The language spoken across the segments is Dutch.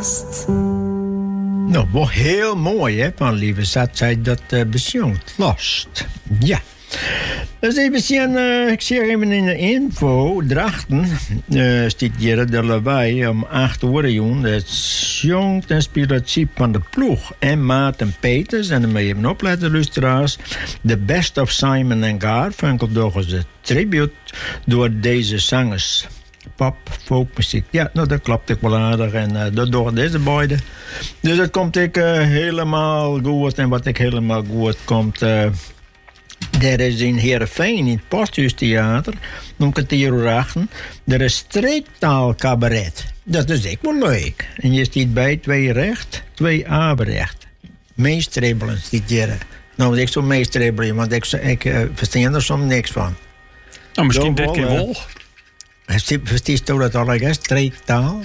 Lost. Nou, wel heel mooi, hè, van Lieve Zat zei dat bezingt. Lost. Ja. Dus even zien, ik zie even in de info, Drachten, stiet hier de lawaai om 8 uur, jongen. Het jongt inspiratie van de ploeg. En Maarten Peters, en dan moet je even opletten, luisteraars. The Best of Simon & Garfunkel, door een tribute door deze zangers. Pop, folkmuziek. Ja, nou, dat klopt ik wel aardig. En dat door deze beiden. Dus dat komt ik helemaal goed. En wat ik helemaal goed komt... Er is in Heerenveen, in het Posthuistheater, om kwartier achten, er is streektaalcabaret. Dat is ook wel leuk. En je stiet bij 2 recht, 2 averecht. Meestrebelen stiet hier. Nou, ik zo meestrebelen, want ik versta er soms niks van. Nou, misschien dit keer wel. Verstiest u dat al, streektaal?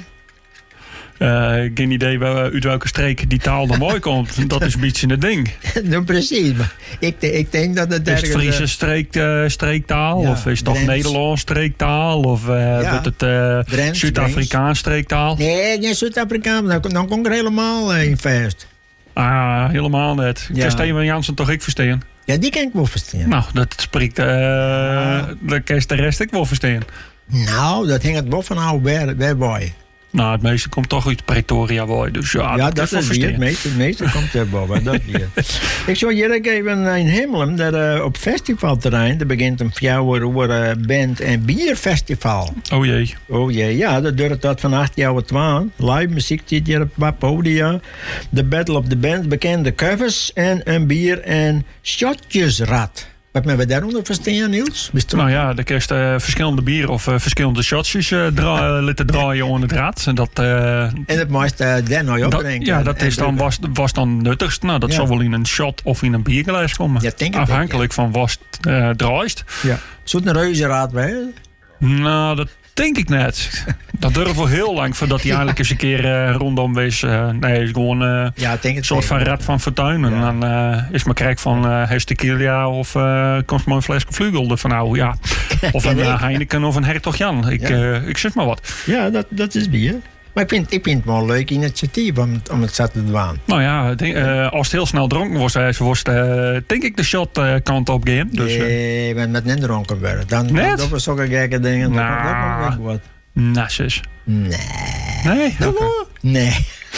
Geen idee uit welke streek die taal dan mooi komt. Dat is een beetje het ding. Nou, precies. Maar ik denk dat het... Is het Friese streektaal? Ja, of is het toch Nederlands streektaal? Of wordt het Zuid-Afrikaans streektaal? Nee, geen Zuid-Afrikaans. Dan kom ik er helemaal in vast. Ah, helemaal net. Ja. Kan Steven Jansen toch ik verstaan? Ja, die kan ik wel verstaan. Nou, dat spreekt... Dan kan je de rest ik wel verstaan. Nou, dat hing het wel van oude waarbij. Nou, het meeste komt toch uit Pretoria, boy. Dus ja, dat is hier. Het meeste komt er boven. Dat hier. Ik zou hier even in Hemelen, dat op festivalterrein, er begint een 4 uur band- en bierfestival. Oh jee. Oh jee, ja, dat duurt tot van 8 jaar 12. Live muziek zit hier op het podium. De Battle of the Bands, bekende covers en een bier- en shotjesrad. Wat men we daaronder verstaan, Niels? Nou ja, dan kun je verschillende bieren of verschillende shotjes laten draaien onder het rad. En het mooiste daar nou opbrengen. Ja, dat is dan, was dan nuttigst. Nou, dat zal wel in een shot of in een bierglas komen. Ja, denk ik afhankelijk van wat draaist. Ja. Zo'n een reuzenraad bij? Nou, dat denk ik net. Dat duurt wel heel lang voordat hij eigenlijk eens een keer rondom wees. Nee, is gewoon een soort van Rad van Fortuin. En dan is maar krijg van Hestekilia of komt maar een flesje Vlugel van nou ja. Of een Heineken of een Hertog Jan. Ik zeg maar wat. Ja, dat is bier. Maar ik vind het wel een leuk initiatief om het zo te doen. Nou ja, als het heel snel dronken was, denk ik de shot kant op gaan. Dus, nee, met net dronken worden. Dan was zulke gekke dingen. Nou, nasses. Nee. Nee? Nee.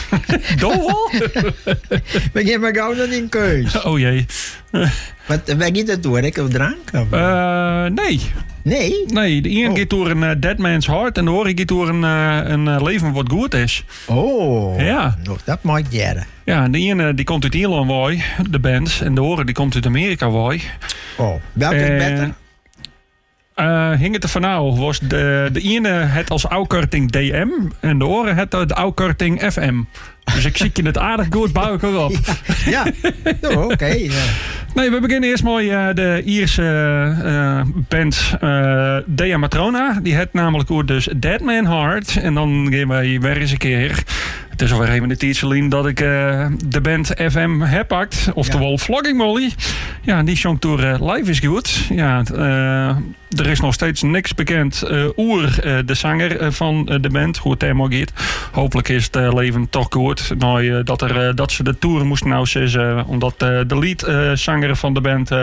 Doe We geven gauw nog in keus. Oh jee. Wat gaat het door? Ik heb drank? Nee. Nee? Nee, de ene gaat door een Dead Man's Heart en de andere gaat door een leven wat goed is. Oh. Ja. Nou, dat mag jaren. Ja, de ene die komt uit Ierland, waai, de band. En de andere die komt uit Amerika, waai. Oh, welke is beter? Hing het er van nou, was de ene het als afkorting DM en de andere het de afkorting FM. Dus ik zie je het aardig goed bij elkaar op. Ja, oké. Ja. Nee, we beginnen eerst mooi de Ierse band Dea Matrona. Die had namelijk ook dus Dead Man Heart. En dan gaan wij weer eens een keer... Het is alweer even de tijdje dat ik de band FM heb pakt. Oftewel Flogging Molly. Ja, die zong door Live is Good. Ja, er is nog steeds niks bekend de zanger van de band. Hoe het helemaal gaat. Hopelijk is het leven toch goed. Nou, dat ze de tour moesten nou zeggen. Omdat de leadzanger van de band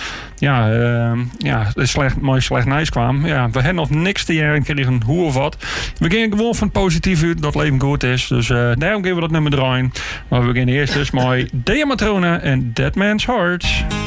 slecht nice kwam. Ja, we hebben nog niks te jaren kregen hoe of wat. We gingen gewoon van positief uit dat het leven goed is. Dus daarom geven we dat nummer draaien. Maar we beginnen eerst dus mooi Dea Matrona en Dead Man's Heart.